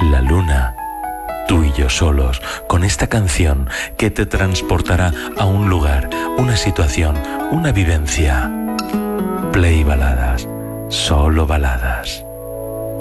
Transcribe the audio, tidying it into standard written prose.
la luna, tú y yo solos, con esta canción que te transportará a un lugar, una situación, una vivencia. Play Baladas, solo baladas.